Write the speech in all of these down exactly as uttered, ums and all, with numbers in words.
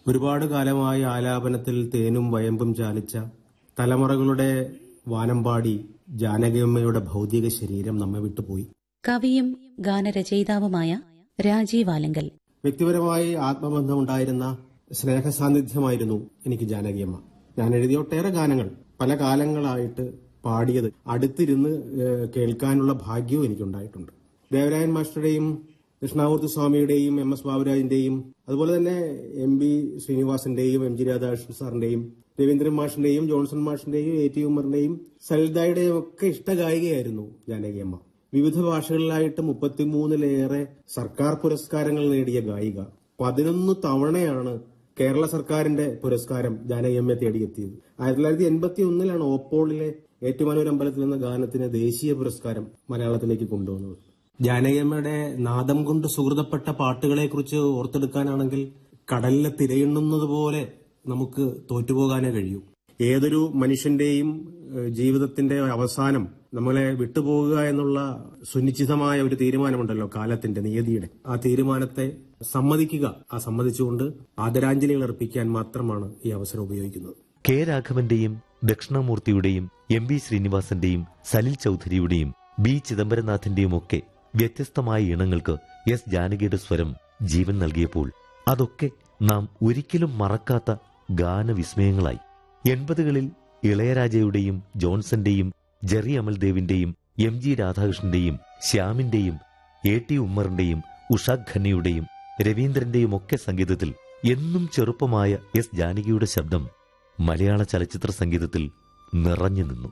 ഒരുപാട് കാലമായി ആലാപനത്തിൽ തേനും വയമ്പും ചാലിച്ച തലമുറകളുടെ വാനമ്പാടി ജാനകിയമ്മയുടെ ഭൗതിക ശരീരം നമ്മെ വിട്ടുപോയി. കവിയും ഗാനരചയിതാവുമായ രാജീവ് ആലങ്കൽ. വ്യക്തിപരമായി ആത്മബന്ധമുണ്ടായിരുന്ന സ്നേഹസാന്നിധ്യമായിരുന്നു എനിക്ക് ജാനകിയമ്മ. ഞാൻ എഴുതിയ ഒട്ടേറെ ഗാനങ്ങൾ പല കാലങ്ങളായിട്ട് പാടിയത് അടുത്തിരുന്ന് കേൾക്കാനുള്ള ഭാഗ്യവും എനിക്കുണ്ടായിട്ടുണ്ട്. ദേവരായൻ മാസ്റ്ററുടെയും കൃഷ്ണാമൂർത്തി സ്വാമിയുടെയും എം എസ് ബാബുരാജിന്റെയും അതുപോലെ തന്നെ M B ശ്രീനിവാസന്റെയും M G Radhakrishnan സാറിന്റെയും Raveendran മാഷിന്റെയും Johnson മാഷിന്റെയും A T ഉമ്മറിന്റെയും സലിതായുടെയും ഒക്കെ ഇഷ്ടഗായികയായിരുന്നു ജാനകിയമ്മ. വിവിധ ഭാഷകളിലായിട്ട് മുപ്പത്തിമൂന്നിലേറെ സർക്കാർ പുരസ്കാരങ്ങൾ നേടിയ ഗായിക. പതിനൊന്ന് തവണയാണ് കേരള സർക്കാരിന്റെ പുരസ്കാരം ജാനകിയമ്മയെ തേടിയെത്തിയത്. ആയിരത്തി തൊള്ളായിരത്തി എൺപത്തി ഒന്നിലാണ് ഓപ്പോളിലെ ഏറ്റുമാനൂർ അമ്പലത്തിൽ എന്ന ഗാനത്തിന് ദേശീയ പുരസ്കാരം മലയാളത്തിലേക്ക് കൊണ്ടുവന്നത്. ജാനകിയമ്മയുടെ നാദം കൊണ്ട് സുഹൃതപ്പെട്ട പാട്ടുകളെക്കുറിച്ച് ഓർത്തെടുക്കാനാണെങ്കിൽ കടലിലെ തിരയെണ്ണുന്നത് പോലെ നമുക്ക് തോറ്റുപോകാനേ കഴിയൂ. ഏതൊരു മനുഷ്യന്റെയും ജീവിതത്തിന്റെ അവസാനം നമ്മളെ വിട്ടുപോകുക എന്നുള്ള സുനിശ്ചിതമായ ഒരു തീരുമാനമുണ്ടല്ലോ, കാലത്തിന്റെ നിയതിയുടെ. ആ തീരുമാനത്തെ സമ്മതിക്കുക. ആ സമ്മതിച്ചുകൊണ്ട് ആദരാഞ്ജലികൾ അർപ്പിക്കാൻ മാത്രമാണ് ഈ അവസരം ഉപയോഗിക്കുന്നത്. K രാഘവന്റെയും ദക്ഷിണാമൂർത്തിയുടെയും M V ശ്രീനിവാസന്റെയും Salil ചൌധരിയുടെയും B ചിദംബരനാഥന്റെയും ഒക്കെ വ്യത്യസ്തമായ ഇണങ്ങൾക്ക് എസ് ജാനകിയുടെ സ്വരം ജീവൻ നൽകിയപ്പോൾ അതൊക്കെ നാം ഒരിക്കലും മറക്കാത്ത ഗാനവിസ്മയങ്ങളായി. എൺപതുകളിൽ ഇളയരാജയുടെയും ജോൺസന്റെയും Jerry അമൽദേവിന്റെയും M G രാധാകൃഷ്ണന്റെയും ശ്യാമിന്റെയും A T ഉമ്മറിന്റെയും Usha ഖന്നയുടെയും രവീന്ദ്രന്റെയും ഒക്കെ സംഗീതത്തിൽ എന്നും ചെറുപ്പമായ എസ് ജാനകിയുടെ ശബ്ദം മലയാള ചലച്ചിത്ര സംഗീതത്തിൽ നിറഞ്ഞു നിന്നു.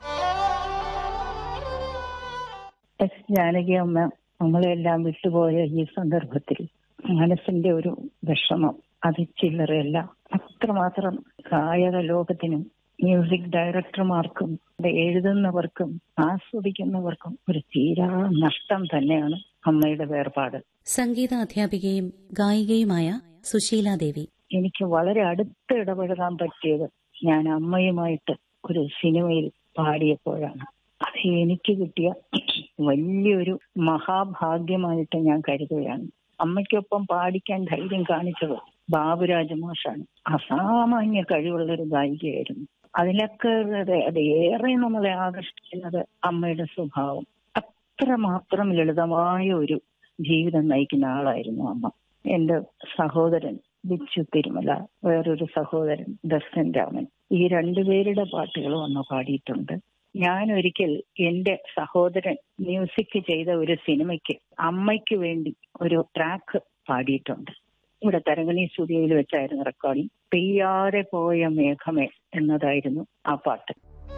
എസ് ജാനകിയമ്മ നമ്മളെല്ലാം വിട്ടുപോയ ഈ സന്ദർഭത്തിൽ മനസ്സിന്റെ ഒരു വിഷമം അത് ചില്ലറയല്ല. അത്രമാത്രം ഗായക ലോകത്തിനും മ്യൂസിക് ഡയറക്ടർമാർക്കും എഴുതുന്നവർക്കും ആസ്വദിക്കുന്നവർക്കും ഒരു തീരാ നഷ്ടം തന്നെയാണ് അമ്മയുടെ വേർപാട്. സംഗീത അധ്യാപികയും ഗായികയുമായ സുശീലാദേവി. എനിക്ക് വളരെ അടുത്ത് ഇടപഴകാൻ പറ്റിയത് ഞാൻ അമ്മയുമായിട്ട് ഒരു സിനിമയിൽ പാടിയപ്പോഴാണ്. അത് എനിക്ക് കിട്ടിയ വലിയൊരു മഹാഭാഗ്യമായിട്ട് ഞാൻ കരുതുകയാണ്. അമ്മയ്ക്കൊപ്പം പാടിക്കാൻ ധൈര്യം കാണിച്ചത് ബാബുരാജ് മാഷാണ്. അസാമാന്യ കഴിവുള്ളൊരു ഗായികയായിരുന്നു. അതിലൊക്കെ അത് ഏറെ നമ്മളെ ആകർഷിക്കുന്നത് അമ്മയുടെ സ്വഭാവം. അത്രമാത്രം ലളിതമായ ഒരു ജീവിതം നയിക്കുന്ന ആളായിരുന്നു അമ്മ. എന്റെ സഹോദരൻ ബിച്ചു തിരുമല, വേറൊരു സഹോദരൻ ദർശൻ രാമൻ, ഈ രണ്ടുപേരുടെ പാട്ടുകളും അമ്മ പാടിയിട്ടുണ്ട്. ഞാൻ ഒരിക്കൽ എന്റെ സഹോദരൻ മ്യൂസിക് ചെയ്ത ഒരു സിനിമയ്ക്ക് അമ്മയ്ക്ക് വേണ്ടി ഒരു ട്രാക്ക് പാടിയിട്ടുണ്ട്. ഇവിടെ തരങ്കണി സ്റ്റുഡിയോയിൽ വെച്ചായിരുന്നു റെക്കോർഡിംഗ്. പെയ്യാതെ പോയ മേഘമേ എന്നതായിരുന്നു ആ പാട്ട്.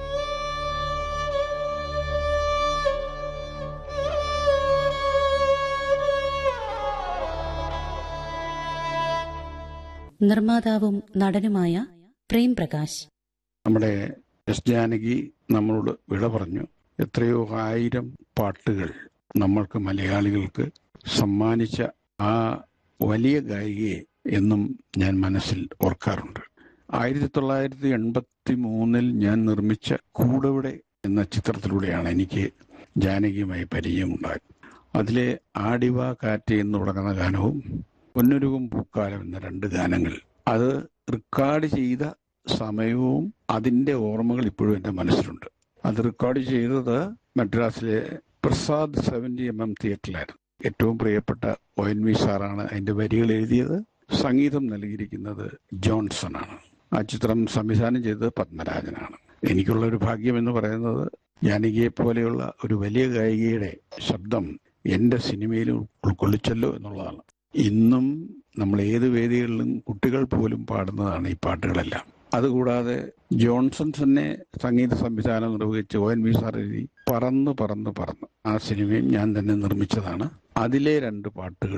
നിർമ്മാതാവും നടനുമായ പ്രേം പ്രകാശ്. നമ്മുടെ എസ് ജാനകി നമ്മളോട് വിട പറഞ്ഞു. എത്രയോ ആയിരം പാട്ടുകൾ നമ്മൾക്ക് മലയാളികൾക്ക് സമ്മാനിച്ച ആ വലിയ ഗായികയെ എന്നും ഞാൻ മനസ്സിൽ ഓർക്കാറുണ്ട്. ആയിരത്തി തൊള്ളായിരത്തി എൺപത്തി മൂന്നിൽ ഞാൻ നിർമ്മിച്ച കൂടവിടെ എന്ന ചിത്രത്തിലൂടെയാണ് എനിക്ക് ജാനകിയുമായി പരിചയമുണ്ടായത്. അതിലെ ആടിവ കാറ്റ് എന്ന് തുടങ്ങുന്ന ഗാനവും പൊന്നുരുകും പൂക്കാലം എന്ന രണ്ട് ഗാനങ്ങൾ, അത് റെക്കോർഡ് ചെയ്ത സമയവും അതിന്റെ ഓർമ്മകൾ ഇപ്പോഴും എൻ്റെ മനസ്സിലുണ്ട്. അത് റെക്കോർഡ് ചെയ്തത് മദ്രാസിലെ പ്രസാദ് സെവന്റി എം എം തിയേറ്ററിലായിരുന്നു. ഏറ്റവും പ്രിയപ്പെട്ട ഒ എൻ വി സാറാണ് അതിന്റെ വരികൾ എഴുതിയത്. സംഗീതം നൽകിയിരിക്കുന്നത് ജോൺസൺ ആണ്. ആ ചിത്രം സംവിധാനം ചെയ്തത് പത്മരാജനാണ്. എനിക്കുള്ള ഒരു ഭാഗ്യം എന്ന് പറയുന്നത് ജാനകിയെ പോലെയുള്ള ഒരു വലിയ ഗായികയുടെ ശബ്ദം എന്റെ സിനിമയിൽ ഉൾക്കൊള്ളിച്ചല്ലോ എന്നുള്ളതാണ്. ഇന്നും നമ്മൾ ഏത് വേദികളിലും കുട്ടികൾ പോലും പാടുന്നതാണ് ഈ പാട്ടുകളെല്ലാം. അതുകൂടാതെ ജോൺസൺ തന്നെ സംഗീത സംവിധാനം നിർവഹിച്ച് ഒ എൻ വി സാർ എഴുതി പറന്ന് പറന്ന് പറന്ന് ആ സിനിമയും ഞാൻ തന്നെ നിർമ്മിച്ചതാണ്. അതിലെ രണ്ട് പാട്ടുകൾ